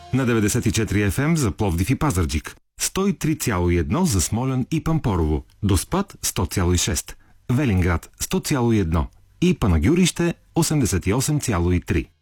На 94 FM за Пловдив и Пазарджик, 103,1 за Смолян и Пампорово, Доспат 100,6, Велинград 100,1 и Панагюрище 88,3.